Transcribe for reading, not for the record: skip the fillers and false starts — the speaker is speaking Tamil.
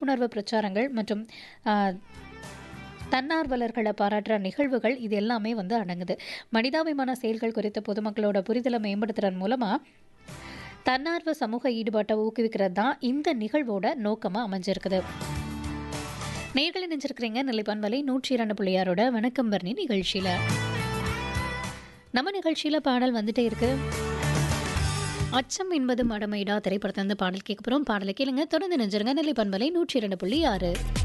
விழிப்புணர்வு பிரச்சாரங்கள் மற்றும் தன்னார்வலர்களை பாராட்டுற நிகழ்வுகள் இது எல்லாமே வந்து அடங்குது. மனிதாபிமான செயல்கள் குறித்த பொதுமக்களோட புரிதலை மேம்படுத்துறது மூலமா தன்னார்வ சமூக ஈடுபாட்டை ஊக்குவிக்கிறது தான் இந்த நிகழ்வோட நோக்கமா அமைஞ்சிருக்குது. நேர்களை நினைச்சிருக்கிறீங்க நிலைப்பண்பலை 102.6 வணக்கம் பரணி நிகழ்ச்சியில. நம்ம நிகழ்ச்சியில பாடல் வந்துட்டே இருக்கு. அச்சம் என்பது மடமைடா திரைப்படத்திலிருந்து பாடல் கேட்க போறோம். பாடலை கேளுங்க, தொடர்ந்து நினைச்சிருங்க நிலைப்பண்பலை 102.6.